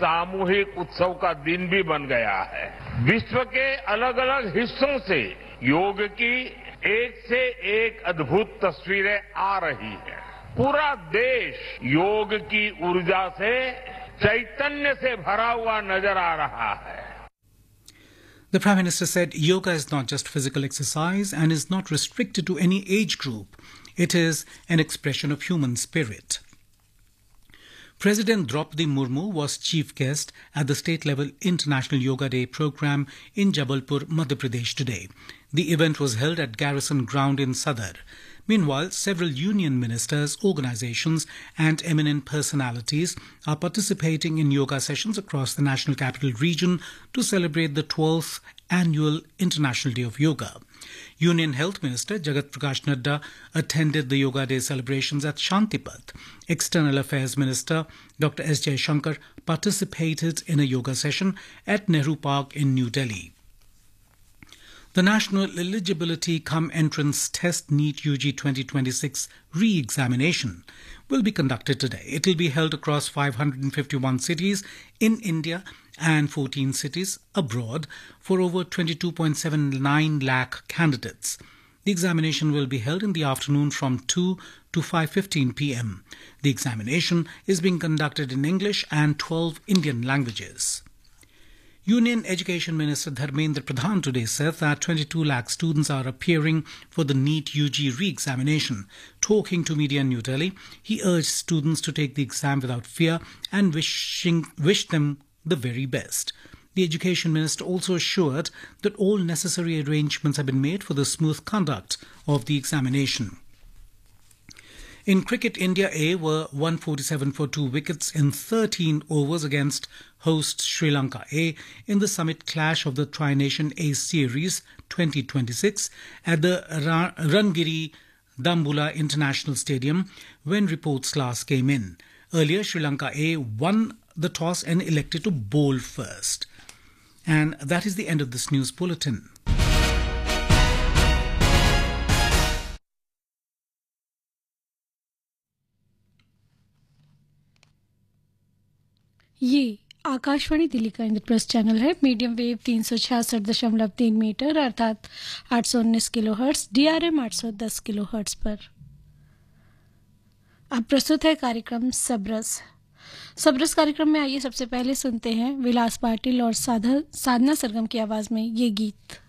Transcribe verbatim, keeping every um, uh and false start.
सामूहिक उत्सव का दिन भी बन गया है। विश्व के अलग अलग हिस्सों से योग की एक से एक अद्भुत तस्वीरें आ रही हैं। पूरा देश योग की ऊर्जा से चैतन्य से भरा हुआ नजर आ रहा है। The Prime Minister said yoga is not just physical exercise and is not restricted to any age group. It is an expression of human spirit. President Draupadi Murmu was chief guest at the state-level International Yoga Day program in Jabalpur, Madhya Pradesh today. The event was held at Garrison Ground in Sadar. Meanwhile, several union ministers, organizations and eminent personalities are participating in yoga sessions across the National Capital Region to celebrate the twelfth Annual International Day of Yoga. Union Health Minister Jagat Prakash Nadda attended the Yoga Day celebrations at Shantipat. External Affairs Minister Doctor S. Jaishankar participated in a yoga session at Nehru Park in New Delhi. The National Eligibility Cum Entrance Test NEET U G twenty twenty-six re-examination will be conducted today. It will be held across five hundred fifty-one cities in India and fourteen cities abroad for over twenty-two point seven nine lakh candidates. The examination will be held in the afternoon from two to five fifteen p m. The examination is being conducted in English and twelve Indian languages. Union Education Minister Dharmendra Pradhan today said that twenty-two lakh students are appearing for the NEET U G re-examination. Talking to media in New Delhi, he urged students to take the exam without fear and wishing, wish them the very best. The Education Minister also assured that all necessary arrangements have been made for the smooth conduct of the examination. In cricket, India A were one forty-seven for two wickets in thirteen overs against host Sri Lanka A in the summit clash of the Tri-Nation A Series twenty twenty-six at the Rangiri Dambula International Stadium when reports last came in. Earlier, Sri Lanka A won the toss and elected to bowl first. And that is the end of this news bulletin. ये आकाशवाणी दिल्ली का Indraprastha channel है। Medium wave तीन सौ छियासठ दशमलव तीन metre अर्थात आठ सौ उन्नीस किलो हर्ट्स, डीआरएम आठ सौ दस किलो हर्ट्स पर। अब प्रस्तुत है कार्यक्रम सबरस। सबरस कार्यक्रम में आइए सबसे पहले सुनते हैं विलास पाटिल और साधना सरगम की आवाज में ये गीत।